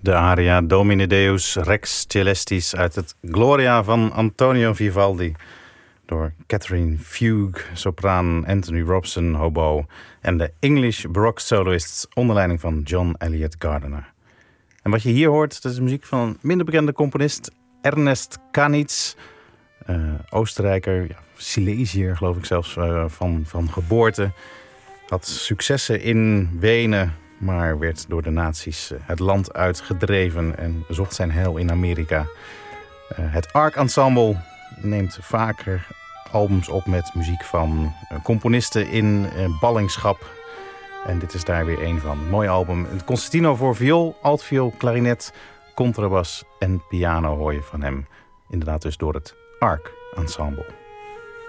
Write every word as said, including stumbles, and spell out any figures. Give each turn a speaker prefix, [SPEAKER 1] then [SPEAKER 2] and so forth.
[SPEAKER 1] De aria Domine Deus Rex Celestis uit het Gloria van Antonio Vivaldi. Door Catherine Fugue, sopraan, Anthony Robson, hobo en de English Baroque soloists onder leiding van John Eliot Gardiner. En wat je hier hoort, dat is muziek van een minder bekende componist, Ernest Kanitz. Uh, Oostenrijker, ja, Silesiër geloof ik zelfs, uh, van, van geboorte. Had successen in Wenen, maar werd door de nazi's het land uitgedreven en zocht zijn heil in Amerika. Uh, het Ark Ensemble neemt vaker albums op met muziek van uh, componisten in uh, ballingschap. En dit is daar weer een van. Mooi album. Het concertino voor viool, altviool, klarinet, contrabas en piano hoor je van hem. Inderdaad dus door het Ark Ensemble.